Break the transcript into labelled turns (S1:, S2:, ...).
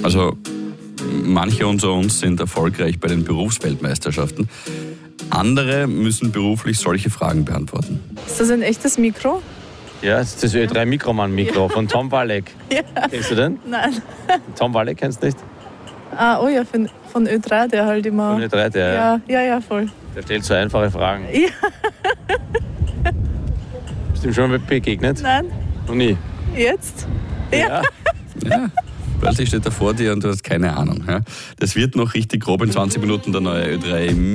S1: Also manche unter uns sind erfolgreich bei den Berufsweltmeisterschaften. Andere müssen beruflich solche Fragen beantworten.
S2: Ist das ein echtes Mikro?
S3: Ja, das ist das Ö3 Mikroman-Mikro von Tom Walleck.
S2: Ja.
S3: Kennst du den?
S2: Nein.
S3: Tom Walleck kennst du nicht?
S2: Oh ja, von Ö3, der halt immer...
S3: Von Ö3, der
S2: Ja, voll.
S3: Der stellt so einfache Fragen.
S2: Ja.
S3: Bist du ihm schon mal begegnet?
S2: Nein.
S3: Noch nie?
S2: Jetzt?
S3: Ja.
S1: Ja, plötzlich steht er vor dir und du hast keine Ahnung. Ja. Das wird noch richtig grob in 20 Minuten der neue Ö3